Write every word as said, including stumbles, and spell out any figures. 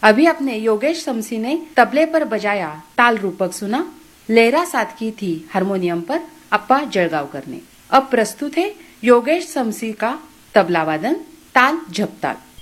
अभी अपने योगेश समसी ने तबले पर बजाया ताल रूपक सुना, लेरा साथ की थी हारमोनियम पर अप्पा जळगावकर ने। अब प्रस्तुत है योगेश समसी का तबला वादन, ताल झपताल।